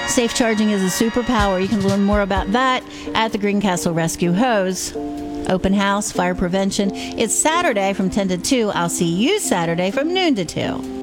Safe charging is a superpower. You can learn more about that at the Greencastle Rescue Hose. Open house, fire prevention. It's Saturday from 10 to 2. I'll see you Saturday from noon to 2.